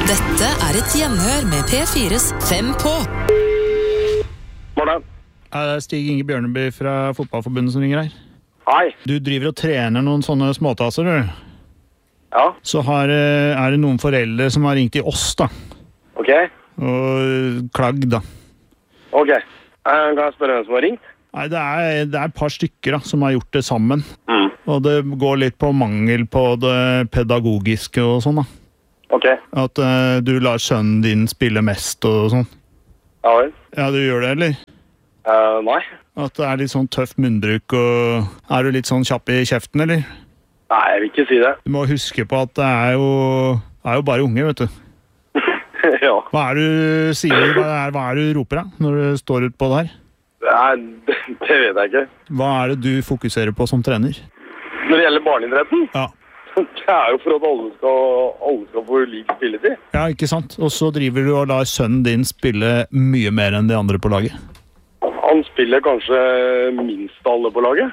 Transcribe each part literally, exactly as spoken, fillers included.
Dette er et gjenhør med P fires Fem på. Morgen. Det er Stig Inge Bjørneby fra Fotballforbundet som ringer her. Hei. Du driver og trener noen sånne småtasser, du. Ja. Så har, er det noen foreldre som har ringt i oss, da. Ok. Og klagd, da. Ok. Kan jeg spørre hvem som har ringt? Nei, det er, det er et par stykker da, som har gjort det sammen. Mm. Og det går litt på mangel på det pedagogiske og sånn, da. Ok. At uh, du lar sønnen din spille mest og sånn. Ja vel. Ja, du gjør det, eller? Uh, nei. At det er litt sånn tøff munnbruk, og er du litt sånn kjapp i kjeften, eller? Nei, jeg vil ikke si det. Du må huske på at det er jo, er jo bare unge, vet du. Ja. Hva er det du sier, hva er, hva er det du roper da, når du står ut på det her? Nei, det, det vet jeg ikke. Hva er det du fokuserer på som trener? Når det gjelder barneidretten, Ja. det er jo for at alle skal, alle skal få lik spilletid. Ja, ikke sant? Og så driver du og lar sønnen din spille mye mer enn de andre på laget. Han spiller kanskje minst alle på laget.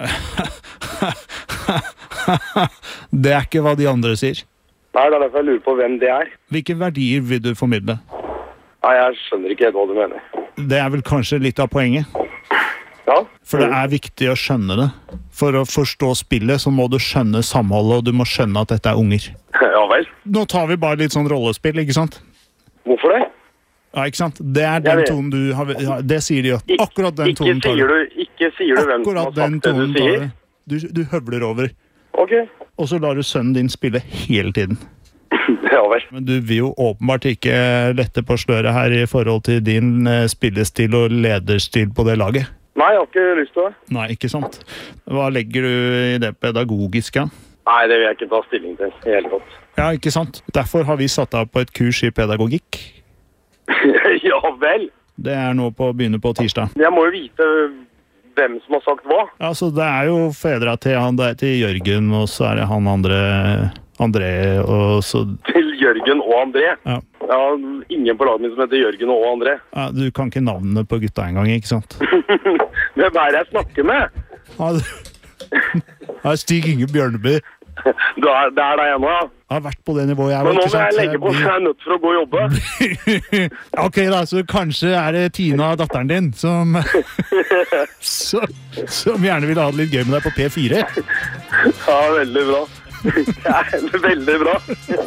Det er ikke hva de andre sier. Nei, det er derfor jeg lurer på hvem det er. Hvilke verdier vil du formidle? Nei, jeg skjønner ikke helt hva du mener. Det er vel kanskje litt av poenget. Ja? For det er viktig å skjønne det. For å forstå spillet så må du skjønne samholdet, og du må skjønne at dette er unger. Ja vel. Nå tar vi bare litt sånn rollespill, ikke sant? Hvorfor det? Ja, ikke sant? Det er Jeg den vet. tonen du har... Ja, det sier de jo. Ik Akkurat den ikke tonen tar sier du. du. Ikke sier du hvem som Akkurat har den sagt det du tonen tar sier. du. Du, du høvler over. Ok. Og så lar du sønnen din spille hele tiden. Ja vel. Men du vil jo åpenbart ikke lette på sløret her i forhold til din eh, spillestil og lederstil på det laget. Nei, jeg har ikke lyst til det. Nei, ikke sant. Hva legger du i det pedagogiske? Nei, det vil jeg ikke ta stilling til i hele tatt. Ja, ikke sant. Derfor har vi satt av på et kurs i pedagogikk. Ja vel. Det er nå på å begynne på tirsdag. Jeg må jo vite hvem som har sagt hva. Altså, det er jo fedra til han, det er til Jørgen, og så er det han andre, André, og så... Til Jørgen og André. Ja. Jeg har ingen på laget min som heter Jørgen og André. Ja, du kan ikke navnet på gutta engang, ikke sant? Hvem er det jeg snakker med? Ja, det er Stig Inge Bjørneby. Du er, det er deg ennå, ja. Jeg har vært på det nivået jeg var, Men nå ikke må jeg sant? legge på, så jeg er nødt for å gå og jobbe. Ok da, så kanskje er det Tina, datteren din, som, som, som gjerne vil ha det litt gøy med deg på P fire. Ja, veldig bra. Det er veldig bra.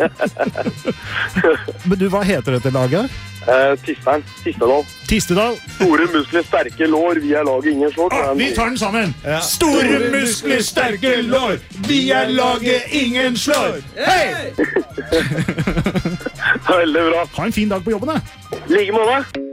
Men du, hva heter dette laget? Eh, Tisteren, Tistedal. Tistedal. Store muskler, sterke lår, vi er laget ingen slår. Ah, vi tar den sammen. Store muskler, sterke lår. Vi er laget ingen slår. Hei! Veldig bra. Ha en fin dag på jobben, da. Like måte.